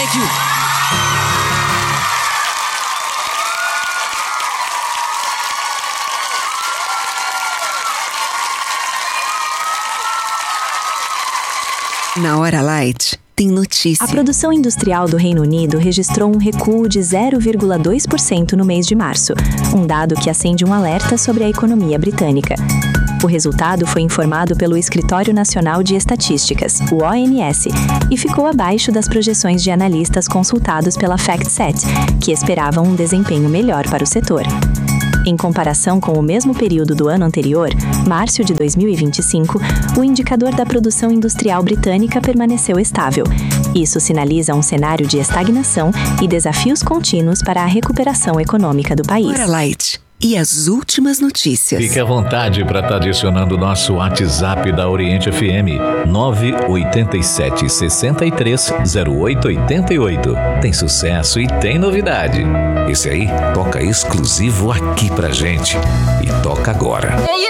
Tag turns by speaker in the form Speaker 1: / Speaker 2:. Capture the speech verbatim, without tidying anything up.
Speaker 1: Rádio. Na Hora Light, tem notícia.
Speaker 2: A produção industrial do Reino Unido registrou um recuo de zero vírgula dois por cento no mês de março, um dado que acende um alerta sobre a economia britânica. O resultado foi informado pelo Escritório Nacional de Estatísticas, o O N S, e ficou abaixo das projeções de analistas consultados pela FactSet, que esperavam um desempenho melhor para o setor. Em comparação com o mesmo período do ano anterior, março de dois mil e vinte e cinco, o indicador da produção industrial britânica permaneceu estável. Isso sinaliza um cenário de estagnação e desafios contínuos para a recuperação econômica do país.
Speaker 1: Hora Light. E as últimas notícias.
Speaker 3: Fique à vontade para estar adicionando o nosso WhatsApp da Oriente F M, nove oito sete, seis três, zero oito oito oito. Tem sucesso e tem novidade. Esse aí toca exclusivo aqui pra gente. E toca agora.